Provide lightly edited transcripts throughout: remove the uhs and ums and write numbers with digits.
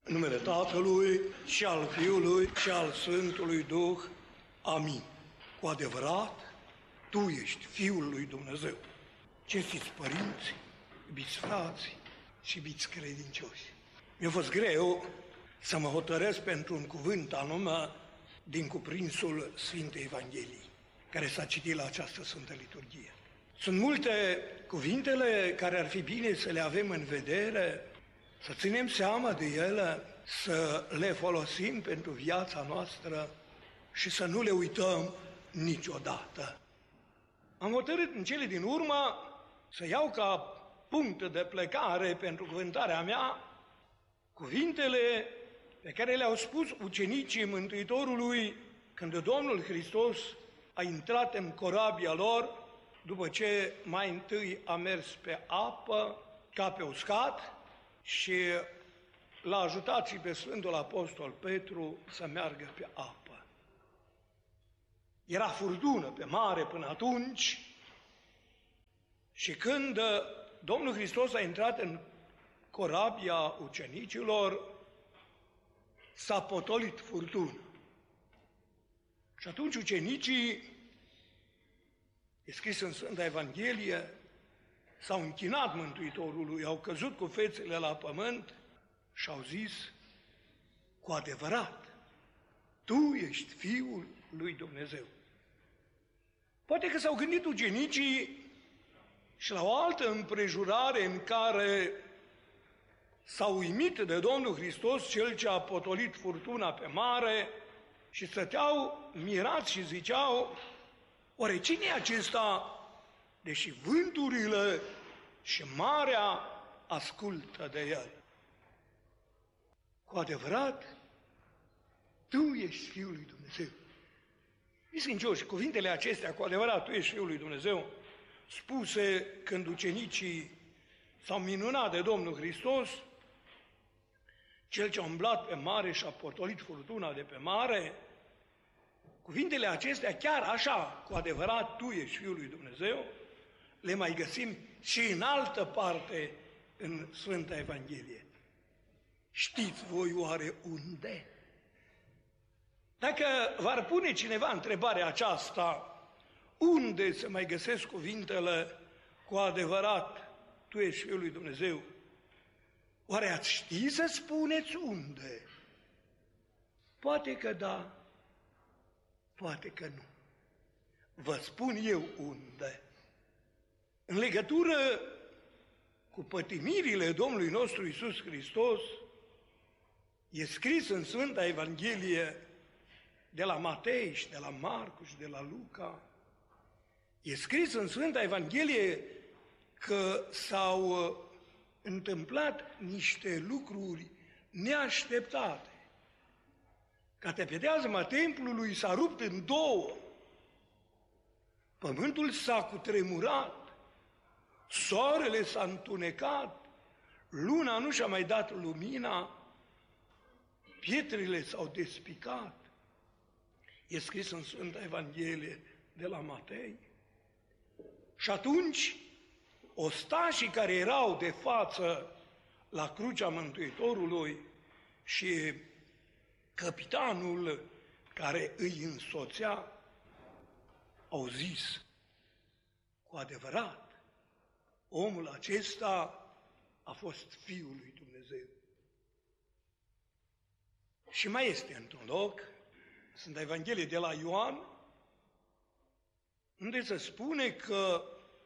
În numele Tatălui și al Fiului și al Sfântului Duh. Amin. Cu adevărat, Tu ești Fiul lui Dumnezeu. Cinstiți părinți, iubiți frați și iubiți credincioși. Mi-a fost greu să mă hotărăsc pentru un cuvânt anume din cuprinsul Sfintei Evangheliei, care s-a citit la această Sfântă Liturghie. Sunt multe cuvintele care ar fi bine să le avem în vedere, să ținem seama de ele, să le folosim pentru viața noastră și să nu le uităm niciodată. Am hotărât în cele din urmă să iau ca punct de plecare pentru cuvântarea mea cuvintele pe care le-au spus ucenicii Mântuitorului când Domnul Hristos a intrat în corabia lor, după ce mai întâi a mers pe apă ca pe uscat și l-a ajutat și pe Sfântul Apostol Petru să meargă pe apă. Era furtună pe mare până atunci și când Domnul Hristos a intrat în corabia ucenicilor, s-a potolit furtună. Și atunci ucenicii, e scris în Sfânta Evanghelie, s-au închinat Mântuitorului, au căzut cu fețele la pământ și au zis: cu adevărat, Tu ești Fiul lui Dumnezeu. Poate că s-au gândit ucenicii și la o altă împrejurare în care s-au uimit de Domnul Hristos, Cel ce a potolit furtuna pe mare, și stăteau mirați și ziceau: oare cine e acesta, deși vânturile și marea ascultă de el? Cu adevărat, Tu ești Fiul lui Dumnezeu. Iscâncioși, cuvintele acestea, cu adevărat, Tu ești Fiul lui Dumnezeu, spuse când ucenicii s-au minunat de Domnul Hristos, Cel ce a umblat pe mare și a potolit furtuna de pe mare, cuvintele acestea, chiar așa, cu adevărat, Tu ești Fiul lui Dumnezeu, le mai găsim și în altă parte în Sfânta Evanghelie. Știți voi oare unde? Dacă v-ar pune cineva întrebarea aceasta, unde se mai găsesc cuvintele cu adevărat, Tu ești Fiul lui Dumnezeu, oare ați ști să spuneți unde? Poate că da, poate că nu. Vă spun eu unde. În legătură cu pătimirile Domnului nostru Iisus Hristos, e scris în Sfânta Evanghelie de la Matei și de la Marcu și de la Luca, e scris în Sfânta Evanghelie că s-au întâmplat niște lucruri neașteptate. Catepeteazma templului s-a rupt în două, pământul s-a cutremurat, soarele s-a întunecat, luna nu și-a mai dat lumina, pietrele s-au despicat. E scris în Sfânta Evanghelie de la Matei. Și atunci, ostașii care erau de față la crucea Mântuitorului și căpitanul care îi însoțea au zis: cu adevărat, omul acesta a fost Fiul lui Dumnezeu. Și mai este într-un loc, Sfânta Evanghelie de la Ioan, unde se spune că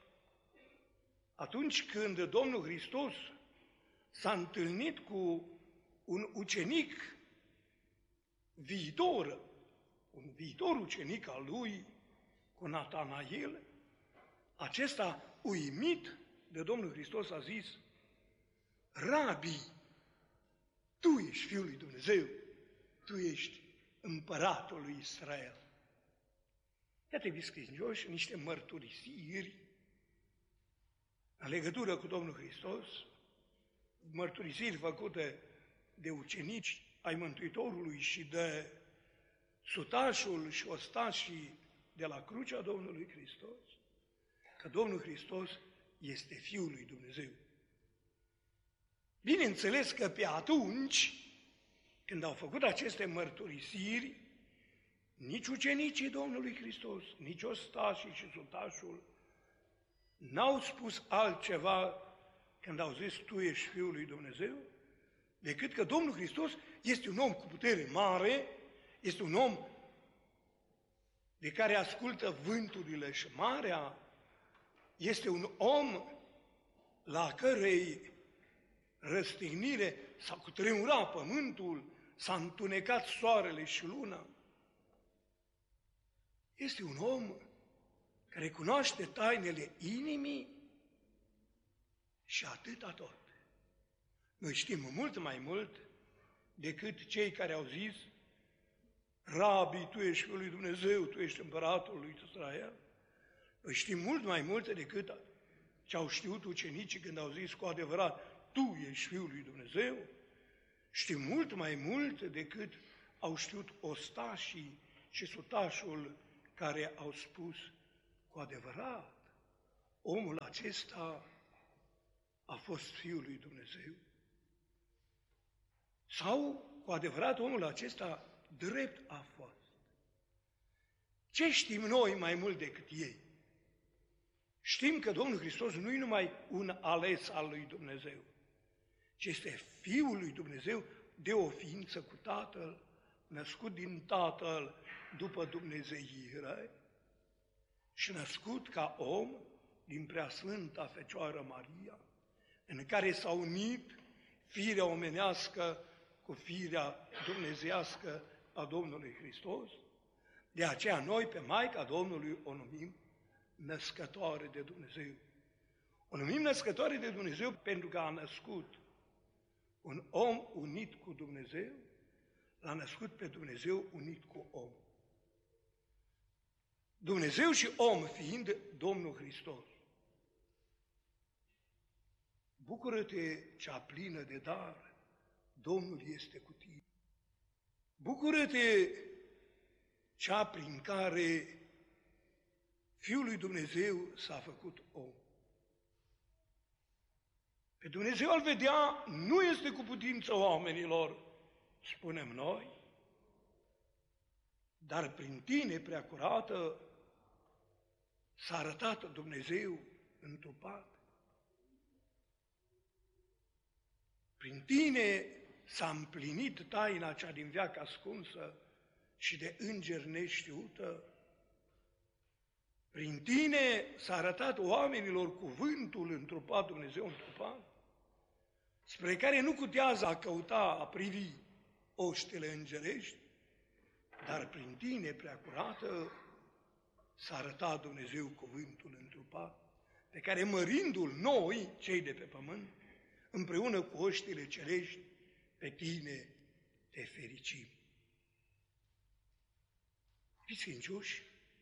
atunci când Domnul Hristos s-a întâlnit cu un ucenic viitor, un viitor ucenic al lui, cu Natanael, acesta, uimit de Domnul Hristos, a zis: Rabi, Tu ești Fiul lui Dumnezeu, Tu ești Împăratul lui Israel. Iată, iubiți credincioși, niște mărturisiri în legătură cu Domnul Hristos, mărturisiri făcute de ucenici ai Mântuitorului și de sutașul și ostașii de la crucea Domnului Hristos, că Domnul Hristos este Fiul lui Dumnezeu. Bineînțeles că pe atunci Când au făcut aceste mărturisiri, nici ucenicii Domnului Hristos, nici ostașii și sutașul n-au spus altceva când au zis, Tu ești Fiul lui Dumnezeu, decât că Domnul Hristos este un om cu putere mare, este un om de care ascultă vânturile și marea, este un om la cărei răstignire s-a cutremurat pământul, s-a întunecat soarele și luna. Este un om care cunoaște tainele inimii și atâta tot. Noi știm mult mai mult decât cei care au zis, Rabi, Tu ești Fiul lui Dumnezeu, Tu ești Împăratul lui Israel. Noi știm mult mai multe decât ce au știut ucenicii când au zis cu adevărat, Tu ești Fiul lui Dumnezeu. Știm mult mai mult decât au știut ostașii și sutașul care au spus cu adevărat, omul acesta a fost Fiul lui Dumnezeu. Sau, cu adevărat, omul acesta drept a fost. Ce știm noi mai mult decât ei? Știm că Domnul Hristos nu e numai un ales al lui Dumnezeu, ci este Fiul lui Dumnezeu de o ființă cu Tatăl, născut din Tatăl după dumnezeire și născut ca om din Preasfânta Fecioară Maria, în care s-a unit firea omenească cu firea dumnezeiască a Domnului Hristos. De aceea noi pe Maica Domnului o numim născătoare de Dumnezeu. O numim născătoare de Dumnezeu pentru că a născut un om unit cu Dumnezeu, l-a născut pe Dumnezeu unit cu om. Dumnezeu și om fiind Domnul Hristos. Bucură-te, cea plină de dar, Domnul este cu tine. Bucură-te, cea prin care Fiul lui Dumnezeu s-a făcut om. Pe Dumnezeu al vedea nu este cu putință oamenilor, spunem noi, dar prin tine, preacurată, s-a arătat Dumnezeu întrupat. Prin tine s-a împlinit taina cea din veac ascunsă și de îngeri neștiută. Prin tine s-a arătat oamenilor cuvântul întrupat, Dumnezeu întrupat, spre care nu cutează a căuta, a privi oștile îngerești, dar prin tine, preacurată, s-a arătat Dumnezeu cuvântul întrupat, pe care mărindu-l noi, cei de pe pământ, împreună cu oștile cerești, pe tine te fericim. Fiți credincioși,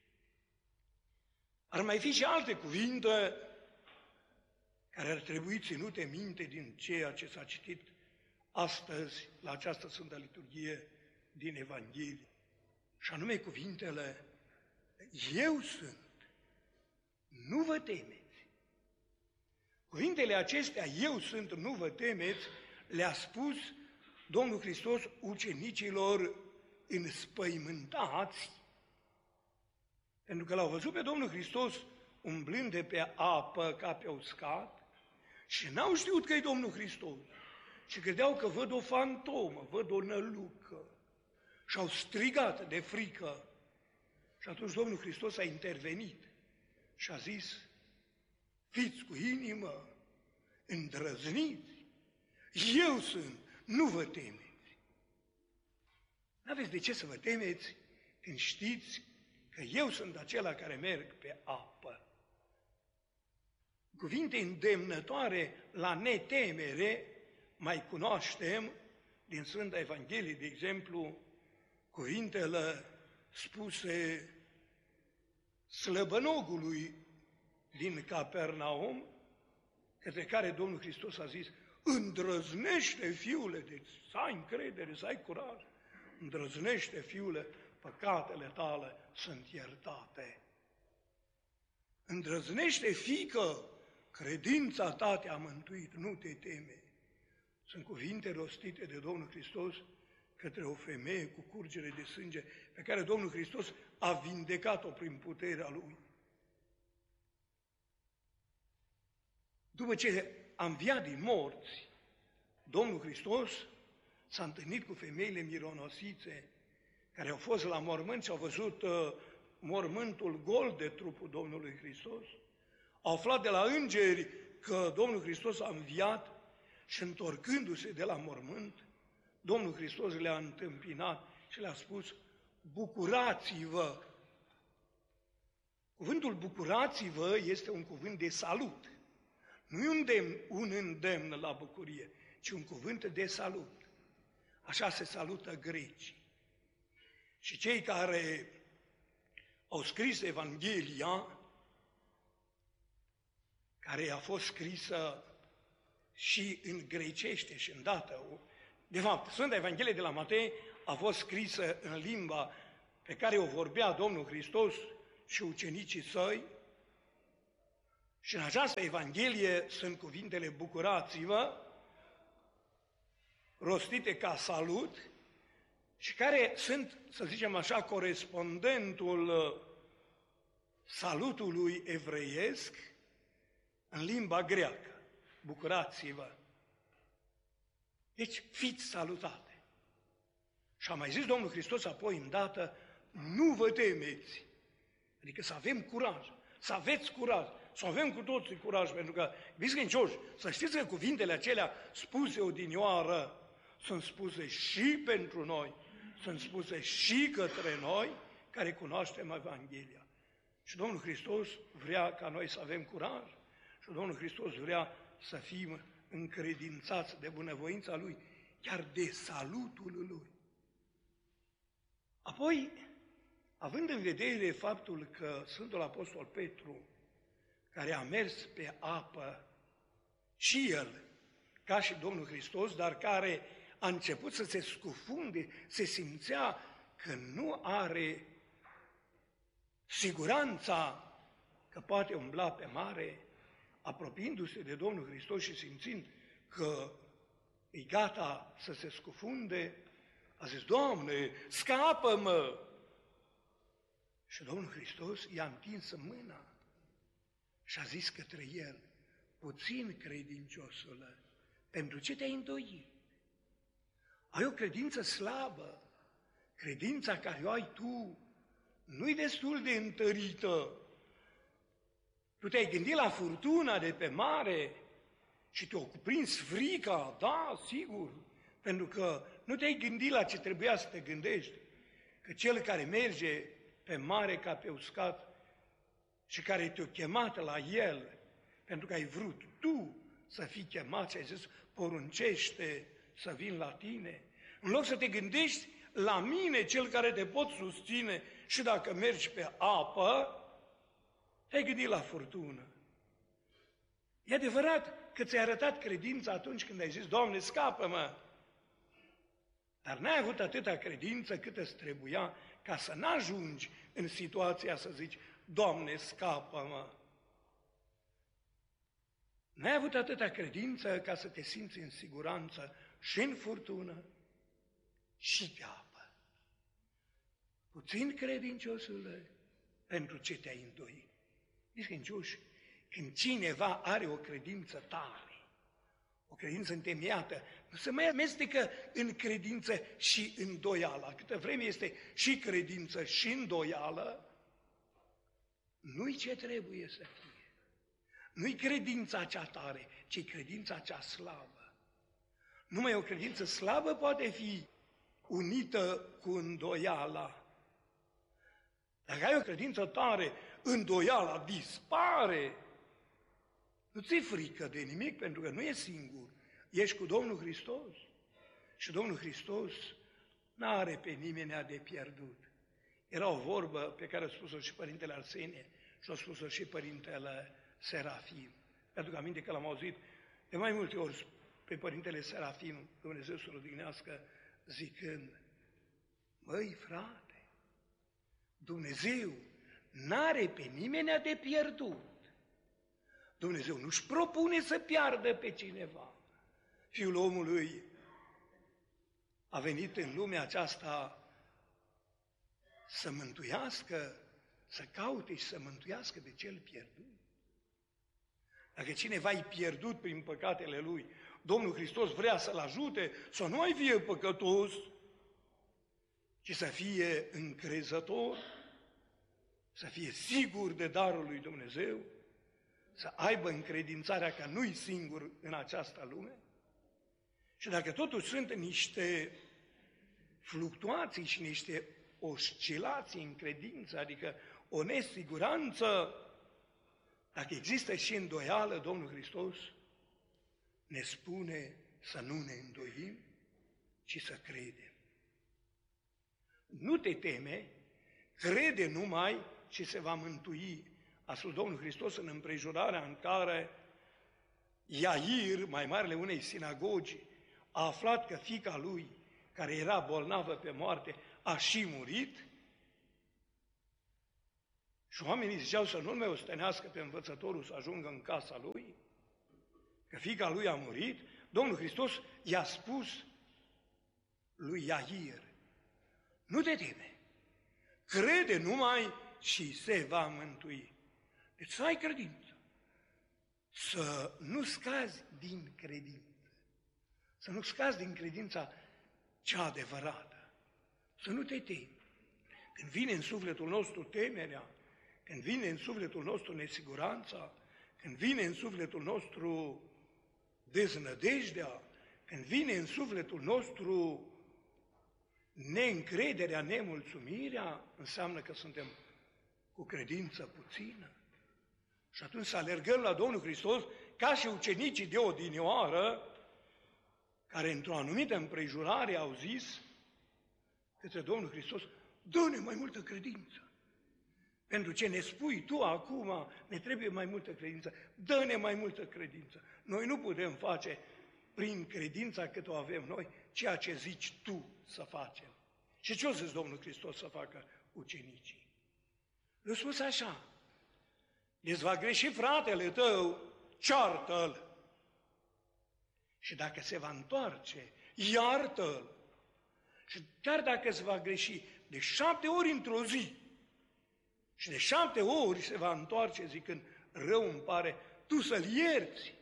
ar mai fi și alte cuvinte care ar trebui ținute minte din ceea ce s-a citit astăzi la această Sfântă Liturghie din Evanghelie, și anume cuvintele, Eu sunt, nu vă temeți. Cuvintele acestea, Eu sunt, nu vă temeți, le-a spus Domnul Hristos ucenicilor înspăimântați, pentru că l-au văzut pe Domnul Hristos umblând de pe apă ca pe uscat și n-au știut că e Domnul Hristos și credeau că văd o fantomă, văd o nălucă și au strigat de frică. Și atunci Domnul Hristos a intervenit și a zis, fiți cu inimă, îndrăzniți, Eu sunt, nu vă temeți. N-aveți de ce să vă temeți când știți că Eu sunt acela care merg pe apă. Cuvinte îndemnătoare la netemere mai cunoaștem din Sfânta Evanghelie, de exemplu, cuvintele spuse slăbănogului din Capernaum, către care Domnul Hristos a zis, îndrăznește, fiule, deci să ai încredere, să ai curaj, îndrăznește, fiule, păcatele tale sunt iertate. Îndrăznește, fiică, credința ta te-a mântuit, nu te teme. Sunt cuvinte rostite de Domnul Hristos către o femeie cu curgere de sânge pe care Domnul Hristos a vindecat-o prin puterea Lui. După ce a înviat din morți, Domnul Hristos s-a întâlnit cu femeile mironosițe care au fost la mormânt și au văzut mormântul gol de trupul Domnului Hristos. Au aflat de la îngeri că Domnul Hristos a înviat și întorcându-se de la mormânt, Domnul Hristos le-a întâmpinat și le-a spus: bucurați-vă! Cuvântul bucurați-vă este un cuvânt de salut. Nu e un îndemn la bucurie, ci un cuvânt de salut. Așa se salută grecii. Și cei care au scris Evanghelia, care a fost scrisă și în grecește și îndată. De fapt, Sfânta Evanghelie de la Matei a fost scrisă în limba pe care o vorbea Domnul Hristos și ucenicii săi. Și în această Evanghelie sunt cuvintele bucurați-vă, rostite ca salut, și care sunt, să zicem așa, corespondentul salutului evreiesc în limba greacă. Bucurați-vă! Deci fiți salutate! Și a mai zis Domnul Hristos apoi îndată: nu vă temeți! Adică să avem curaj, să aveți curaj, să avem cu toții curaj, pentru că, iubiți credincioși, să știți că cuvintele acelea spuse odinioară sunt spuse și pentru noi, sunt spuse și către noi care cunoaștem Evanghelia. Și Domnul Hristos vrea ca noi să avem curaj și Domnul Hristos vrea să fim încredințați de bunăvoința Lui, chiar de salutul Lui. Apoi, având în vedere faptul că Sfântul Apostol Petru, care a mers pe apă, și el, ca și Domnul Hristos, dar care a început să se scufunde, se simțea că nu are siguranța că poate umbla pe mare, apropiindu-se de Domnul Hristos și simțind că e gata să se scufunde, a zis: Doamne, scapă-mă! Și Domnul Hristos i-a întins mâna și a zis către el: puțin credinciosule, pentru ce te-ai îndoit? Ai o credință slabă, credința care o ai tu nu-i destul de întărită. Tu te-ai gândit la furtuna de pe mare și te-a cuprins frica, da, sigur, pentru că nu te-ai gândit la ce trebuia să te gândești, că cel care merge pe mare ca pe uscat și care te-a chemat la el, pentru că ai vrut tu să fii chemat și ai zis: poruncește să vin la tine, în loc să te gândești la mine, cel care te pot susține și dacă mergi pe apă, te-ai gândit la furtună. E adevărat că ți-ai arătat credința atunci când ai zis: Doamne, scapă-mă! Dar n-ai avut atâta credință cât îți trebuia ca să n-ajungi în situația să zici: Doamne, scapă-mă! N-ai avut atâta credință ca să te simți în siguranță și în furtună și pe apă. Puțin credinciosule, pentru ce te-ai îndoit? Credincioși, când cineva are o credință tare, o credință întemeiată, nu se mai amestecă în credință și îndoială. Câtă vreme este și credință și îndoială, nu-i ce trebuie să fie. Nu-i credința cea tare, ci credința cea slabă. Numai o credință slabă poate fi unită cu îndoiala. Dacă ai o credință tare, îndoiala dispare. Nu ți-e frică de nimic, pentru că nu ești singur. Ești cu Domnul Hristos. Și Domnul Hristos n-are pe nimeni de pierdut. Era o vorbă pe care a spus-o și Părintele Arsenie și a spus-o și Părintele Serafim. Mi-aduc aminte că l-am auzit de mai multe ori pe Părintele Serafim, Dumnezeu să-l odihnească, zicând: măi, frate, Dumnezeu n-are pe nimeni de pierdut. Dumnezeu nu-și propune să piardă pe cineva. Fiul omului a venit în lumea aceasta să mântuiască, să caute și să mântuiască pe cel pierdut. Dacă cineva e pierdut prin păcatele lui, Domnul Hristos vrea să-l ajute să nu mai fie păcătos, ci să fie încrezător, să fie sigur de darul lui Dumnezeu, să aibă încredințarea că nu-i singur în această lume. Și dacă totuși sunt niște fluctuații și niște oscilații în credință, adică o nesiguranță, dacă există și îndoială, Domnul Hristos ne spune să nu ne îndoim, ci să credem. Nu te teme, crede numai și se va mântui. A spus Domnul Hristos în împrejurarea în care Iair, mai marele unei sinagogi, a aflat că fiica lui, care era bolnavă pe moarte, a și murit. Și oamenii ziceau să nu-l mai ostenească pe învățătorul să ajungă în casa lui, că fiica lui a murit. Domnul Hristos i-a spus lui Iair, nu te teme, crede numai și se va mântui. Deci să ai credință, să nu scazi din credință, să nu scazi din credința cea adevărată, să nu te temi. Când vine în sufletul nostru temerea, când vine în sufletul nostru nesiguranța, când vine în sufletul nostru deznădejdea, când vine în sufletul nostru neîncrederea, nemulțumirea, înseamnă că suntem cu credință puțină. Și atunci să alergăm la Domnul Hristos ca și ucenicii de odinioară, care într-o anumită împrejurare au zis către Domnul Hristos, dă-ne mai multă credință. Pentru ce ne spui tu acum, ne trebuie mai multă credință, dă-ne mai multă credință. Noi nu putem face prin credința cât o avem noi, ceea ce zici tu să facem. Și ce o zis Domnul Hristos să facă ucenicii? Le-a spus așa, îți va greși fratele tău, ceartă-l. Și dacă se va întoarce, iartă-l. Și chiar dacă se va greși de 7 ori într-o zi, și de 7 ori se va întoarce zicând, rău îmi pare, tu să-l ierți.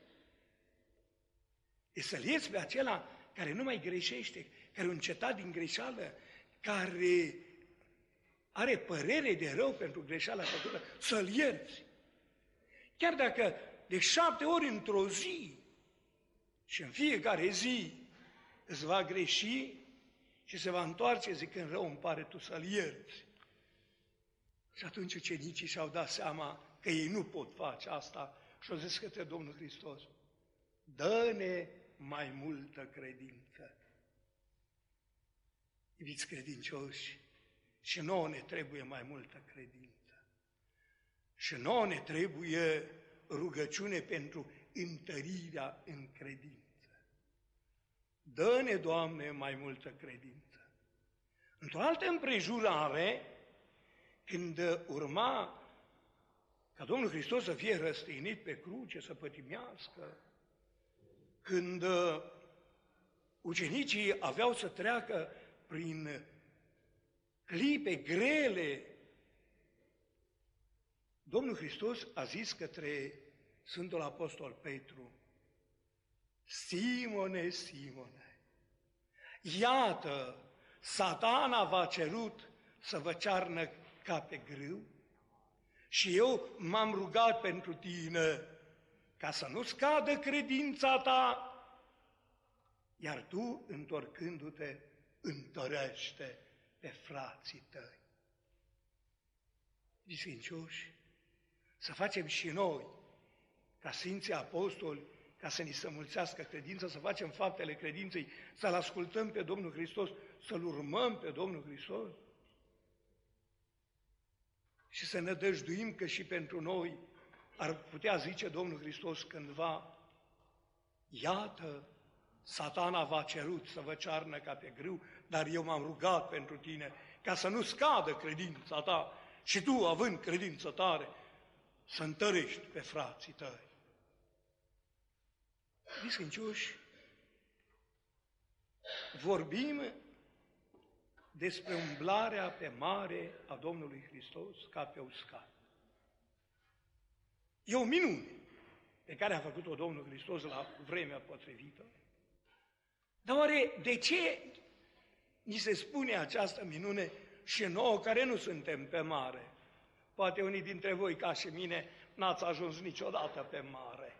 E să-l ierți pe acela care nu mai greșește, care a încetat din greșeală, care are părere de rău pentru greșeala făcută, să-l ierți. Chiar dacă de 7 ori într-o zi și în fiecare zi îți va greși și se va întoarce zicând, rău îmi pare, tu să-l ierți. Și atunci ucenicii și-au dat seama că ei nu pot face asta și au zis către Domnul Hristos, dă-ne mai multă credință. Iubiți credincioși, și nouă ne trebuie mai multă credință. Și nouă ne trebuie rugăciune pentru întărirea în credință. Dă-ne, Doamne, mai multă credință. Într-o altă împrejurare, când urma ca Domnul Hristos să fie răstignit pe cruce, să pătimească, când ucenicii aveau să treacă prin clipe grele, Domnul Hristos a zis către Sfântul Apostol Petru, Simone, Simone, iată, Satana v-a cerut să vă cearnă ca pe grâu și eu m-am rugat pentru tine ca să nu scadă credința ta, iar tu, întorcându-te, întărește pe frații tăi. Sfințioși, să facem și noi, ca Sfinții Apostoli, ca să ni se mulțească credința, să facem faptele credinței, să-L ascultăm pe Domnul Hristos, să-L urmăm pe Domnul Hristos și să ne dăjduim că și pentru noi ar putea zice Domnul Hristos cândva, iată, Satana v-a cerut să vă cearnă ca pe grâu, dar eu m-am rugat pentru tine ca să nu scadă credința ta și tu, având credință tare, să întărești pe frații tăi. Sfințioși, Vorbim despre umblarea pe mare a Domnului Hristos ca pe uscat. E o minune pe care a făcut-o Domnul Hristos la vremea potrivită. Dar oare de ce ni se spune această minune și nouă care nu suntem pe mare? Poate unii dintre voi, ca și mine, n-ați ajuns niciodată pe mare.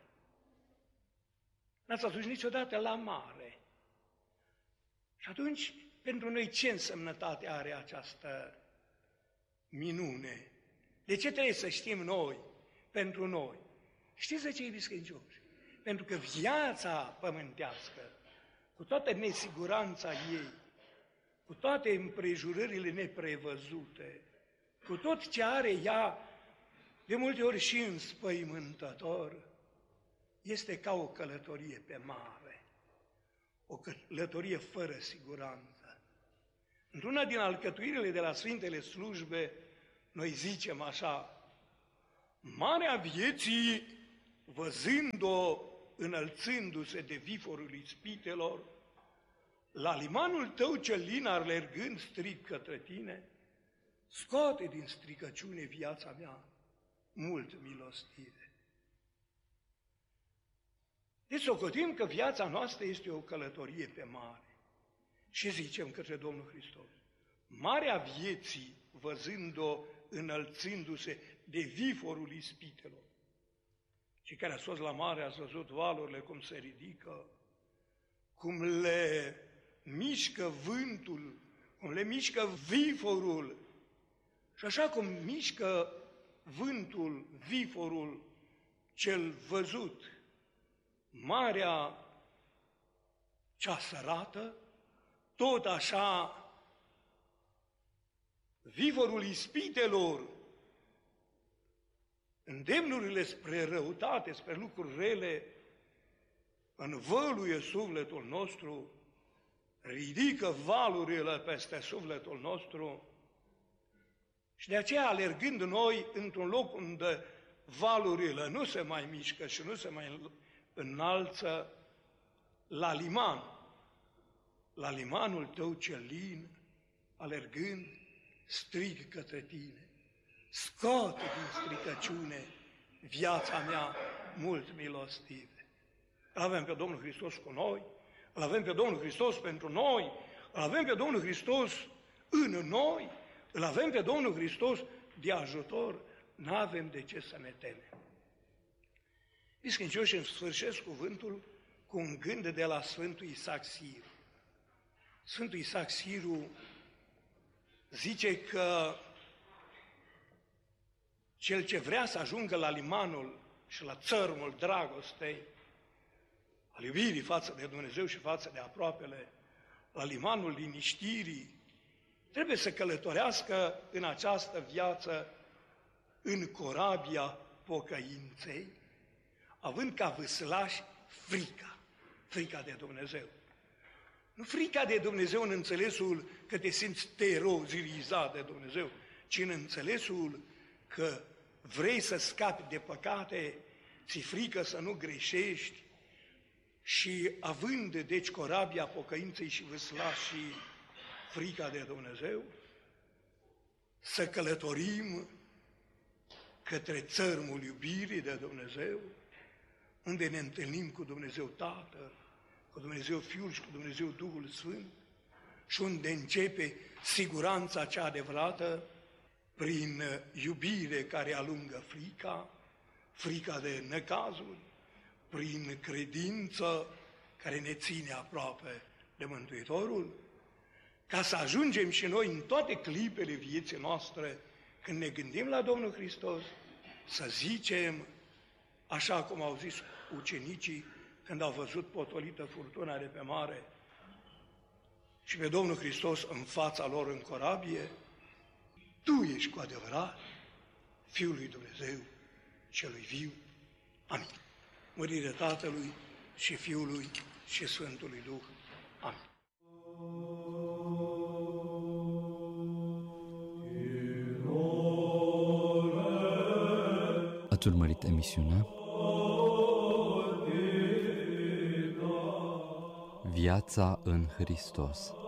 N-ați ajuns niciodată la mare. Și atunci, pentru noi, ce însemnătate are această minune? De ce trebuie să știm noi, pentru noi? Știți de ce, iubiți credincioși? Pentru că viața pământească, cu toată nesiguranța ei, cu toate împrejurările neprevăzute, cu tot ce are ea, de multe ori și înspăimântător, este ca o călătorie pe mare, o călătorie fără siguranță. Într-una din alcătuirile de la Sfintele Slujbe, noi zicem așa: marea vieții, văzând-o înălțându-se de viforul ispitelor, la limanul tău cel lin alergând strig către tine, scoate din stricăciune viața mea mult milostive. Deci socotim că viața noastră este o călătorie pe mare. Și zicem către Domnul Hristos: marea vieții, văzând-o înălțându-se de viforul ispitelor. Cei care ați fost la mare ați văzut valurile cum se ridică, cum le mișcă vântul, cum le mișcă viforul. Și așa cum mișcă vântul, viforul cel văzut, marea cea sărată, tot așa viforul ispitelor, îndemnurile spre răutate, spre lucruri rele, învăluie sufletul nostru, ridică valurile peste sufletul nostru și de aceea, alergând noi într-un loc unde valurile nu se mai mișcă și nu se mai înalță, la limanul tău cel lin, alergând, strig către tine: scoate din stricăciune viața mea mult milostive. Îl avem pe Domnul Hristos cu noi, îl avem pe Domnul Hristos pentru noi, îl avem pe Domnul Hristos în noi, îl avem pe Domnul Hristos de ajutor, n-avem de ce să ne temem. Biscâncioși, îmi sfârșesc cuvântul cu un gând de la Sfântul Isaac Siru. Sfântul Isaac Siru zice că cel ce vrea să ajungă la limanul și la țărmul dragostei, al iubirii față de Dumnezeu și față de aproapele, la limanul liniștirii, trebuie să călătorească în această viață în corabia pocăinței, având ca vâslaș frica de Dumnezeu. Nu frica de Dumnezeu în înțelesul că te simți terorizat de Dumnezeu, ci în înțelesul că vrei să scapi de păcate, ți frică să nu greșești și având deci corabia pocăinței și vâslașii frica de Dumnezeu, să călătorim către țărmul iubirii de Dumnezeu, unde ne întâlnim cu Dumnezeu Tatăl, cu Dumnezeu Fiul și cu Dumnezeu Duhul Sfânt și unde începe siguranța cea adevărată prin iubire care alungă frica de necazuri, prin credință care ne ține aproape de Mântuitorul, ca să ajungem și noi în toate clipele vieții noastre, când ne gândim la Domnul Hristos, să zicem, așa cum au zis ucenicii când au văzut potolită furtuna de pe mare și pe Domnul Hristos în fața lor în corabie: Tu ești cu adevărat Fiul lui Dumnezeu celui viu. Amin. Mărire Tatălui și Fiului și Sfântului Duh. Amin. Ați urmărit emisiunea Viața în Hristos.